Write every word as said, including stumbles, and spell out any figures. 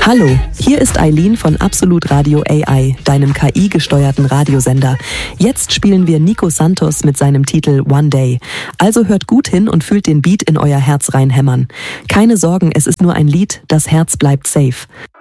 Hallo, hier ist Eileen von Absolut Radio A I, deinem K I-gesteuerten Radiosender. Jetzt spielen wir Nico Santos mit seinem Titel One Day. Also hört gut hin und fühlt den Beat in euer Herz reinhämmern. Keine Sorgen, es ist nur ein Lied, das Herz bleibt safe.